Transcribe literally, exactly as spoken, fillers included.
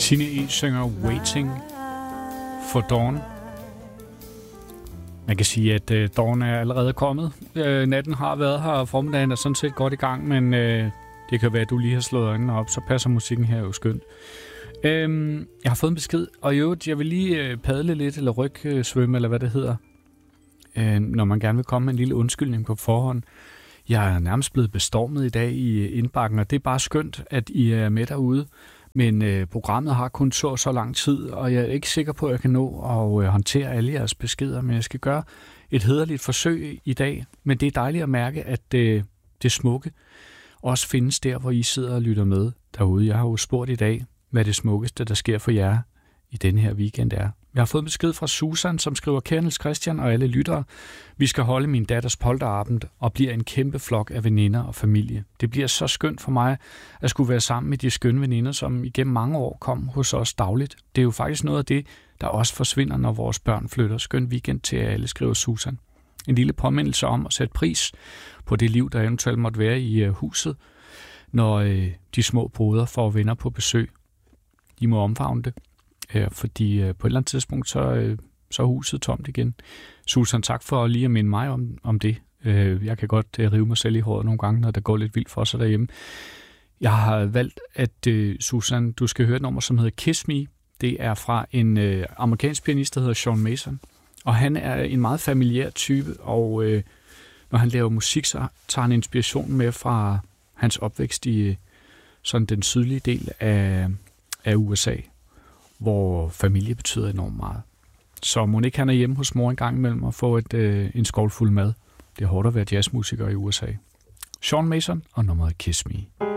Tine E. synger Waiting for Dawn. Man kan sige, at øh, dawn er allerede kommet. Øh, natten har været her, og formiddagen er sådan set godt i gang, men øh, det kan være, at du lige har slået øjnene op, så passer musikken her jo skønt. Øh, jeg har fået en besked, og i øvrigt, jeg vil lige øh, padle lidt, eller rygsvømme, eller hvad det hedder, øh, når man gerne vil komme med en lille undskyldning på forhånd. Jeg er nærmest blevet bestormet i dag i indbakken, og det er bare skønt, at I er med derude. Men øh, programmet har kun så så lang tid, og jeg er ikke sikker på, at jeg kan nå at øh, håndtere alle jeres beskeder, men jeg skal gøre et hæderligt forsøg i dag. Men det er dejligt at mærke, at øh, det smukke også findes der, hvor I sidder og lytter med derude. Jeg har jo spurgt i dag, hvad det smukkeste, der sker for jer i denne her weekend er. Jeg har fået besked fra Susan, som skriver: Kære Niels Christian og alle lyttere, vi skal holde min datters polterabend og bliver en kæmpe flok af veninder og familie. Det bliver så skønt for mig at skulle være sammen med de skønne veninder, som igennem mange år kom hos os dagligt. Det er jo faktisk noget af det, der også forsvinder, når vores børn flytter. Skøn weekend til alle, skriver Susan. En lille påmindelse om at sætte pris på det liv, der eventuelt måtte være i huset, når øh, de små broder får venner på besøg. De må omfavne det. Ja, fordi øh, på et eller andet tidspunkt, så, øh, så er huset tomt igen. Susan, tak for lige at minde mig om, om det. Øh, jeg kan godt øh, rive mig selv i håret nogle gange, når der går lidt vildt for sig derhjemme. Jeg har valgt, at øh, Susan, du skal høre et nummer, som hedder Kiss Me. Det er fra en øh, amerikansk pianist, der hedder Sean Mason. Og han er en meget familiær type, og øh, når han laver musik, så tager han inspiration med fra hans opvækst i sådan den sydlige del af, af U S A, hvor familie betyder enormt meget. Så må ikke han er hjemme hos mor en gang imellem og få et, øh, en skål fuld mad. Det er hårdt at være jazzmusiker i U S A. Sean Mason og nummeret Kiss Me.